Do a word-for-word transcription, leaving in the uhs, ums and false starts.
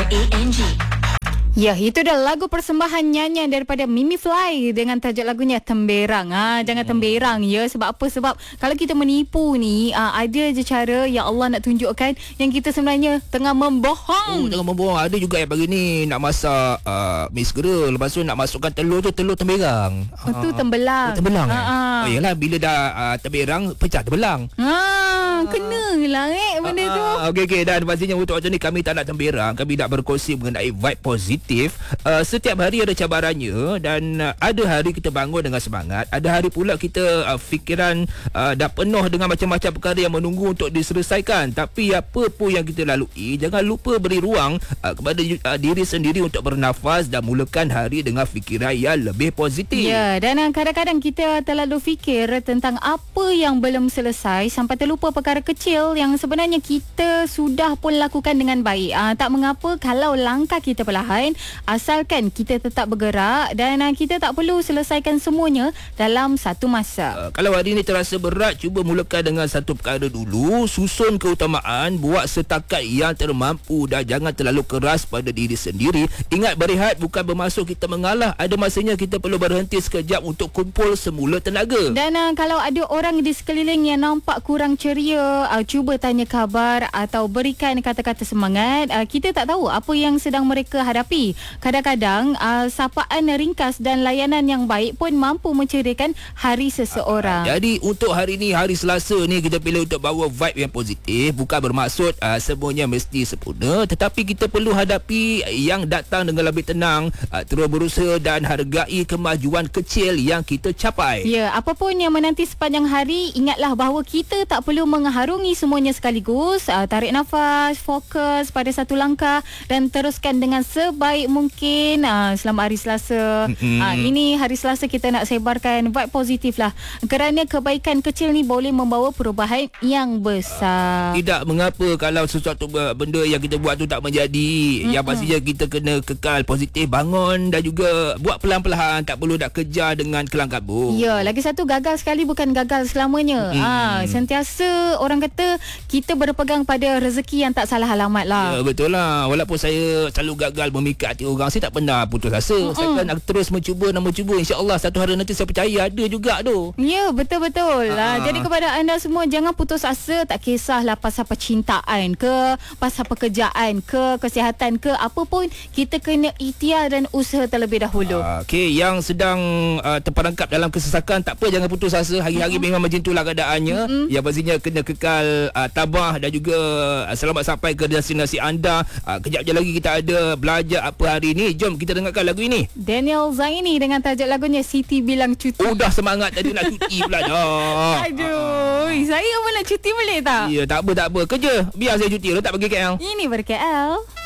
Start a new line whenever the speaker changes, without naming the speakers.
A N G.
Ya, itu dah lagu persembahan nyanyian daripada Mimi Fly dengan tajuk lagunya Temberang. Ah, jangan temberang ya. Sebab apa? Sebab kalau kita menipu ni, ah, ada je cara yang Allah nak tunjukkan yang kita sebenarnya tengah membohong.
Oh, tengah membohong. Ada juga yang bagi ni nak masak uh, mi segera. Lepas tu nak masukkan telur tu, telur temberang.
Oh, tu tembelang.
Oh, tembelang
Ah,
eh?
ah.
Oh, yelah, bila dah uh, temberang, pecah tembelang.
Ah, kena lah eh benda tu.
Ah, okey okey, dan pastinya untuk waktu ni kami tak nak temberang, kami nak berkongsi mengenai vibe positif. Uh, setiap hari ada cabarannya dan uh, ada hari kita bangun dengan semangat, ada hari pula kita uh, fikiran uh, dah penuh dengan macam-macam perkara yang menunggu untuk diselesaikan. Tapi apa pun yang kita lalui, jangan lupa beri ruang uh, kepada uh, diri sendiri untuk bernafas dan mulakan hari dengan fikiran yang lebih positif.
Ya, dan uh, kadang-kadang kita terlalu fikir tentang apa yang belum selesai sampai terlupa perkara kecil yang sebenarnya kita sudah pun lakukan dengan baik. Uh, tak mengapa kalau langkah kita perlahan, asalkan kita tetap bergerak dan uh, kita tak perlu selesaikan semuanya dalam satu masa.
Uh, kalau hari ini terasa berat, cuba mulakan dengan satu perkara dulu, susun keutamaan, buat setakat yang termampu dan jangan terlalu keras pada diri sendiri. Ingat, berehat bukan bermaksud kita mengalah. Ada masanya kita perlu berhenti sekejap untuk kumpul semula tenaga.
Dan uh, kalau ada orang di sekeliling yang nampak kurang ceria, uh, cuba tanya khabar atau berikan kata-kata semangat. Uh, kita tak tahu apa yang sedang mereka hadapi. Kadang-kadang uh, sapaan ringkas dan layanan yang baik pun mampu menceriakan hari seseorang.
Uh, jadi untuk hari ni, hari Selasa ni, kita pilih untuk bawa vibe yang positif. Bukan bermaksud uh, semuanya mesti sempurna, tetapi kita perlu hadapi yang datang dengan lebih tenang, uh, terus berusaha dan hargai kemajuan kecil yang kita capai.
Ya, apapun yang menanti sepanjang hari, ingatlah bahawa kita tak perlu mengharungi semuanya sekaligus. Uh, tarik nafas, fokus pada satu langkah dan teruskan dengan sebaik mungkin uh, selama hari Selasa. Mm-hmm. Uh, ini hari Selasa kita nak sebarkan vibe positif lah. Kerana kebaikan kecil ni boleh membawa perubahan yang besar.
Uh, tidak mengapa kalau sesuatu benda yang kita buat tu tak menjadi. Mm-hmm. Yang pastinya kita kena kekal positif, bangun dan juga buat pelan-pelan. Tak perlu nak kejar dengan kelang kabut.
Ya, lagi satu, gagal sekali bukan gagal selamanya. Mm-hmm. Ah, sentiasa orang kata kita berpegang pada rezeki yang tak salah alamat lah.
Ya, betul lah. Walaupun saya selalu gagal memikat hati orang, saya tak pernah putus asa. Mm-hmm. Saya akan terus mencuba dan mencuba. InsyaAllah satu hari nanti saya percaya ada juga tu.
Ya, betul-betul.
Ha.
Jadi kepada anda semua, jangan putus asa. Tak kisahlah pasal percintaan ke, pasal pekerjaan ke, kesihatan ke, apa pun, kita kena ikhtiar dan usaha terlebih dahulu.
Uh, Okey, yang sedang uh, terperangkap dalam kesesakan, tak apa, jangan putus asa. Hari-hari mm-hmm. memang macam itulah keadaannya. Mm-hmm. Yang pastinya kena kekal uh, tabah dan juga uh, selamat sampai ke destinasi anda. Uh, kejap je lagi kita ada belajar apa hari ni. Jom kita dengarkan lagu ini.
Daniel Zaini dengan tajuk lagunya Siti Bilang Cuti.
Oh, dah semangat tadi nak cuti pula dah.
Aduh, uh-huh. saya pun nak cuti boleh tak?
Ya, tak apa, tak apa. Kerja, biar saya cuti. Letak pergi K L.
Ini ber-K L.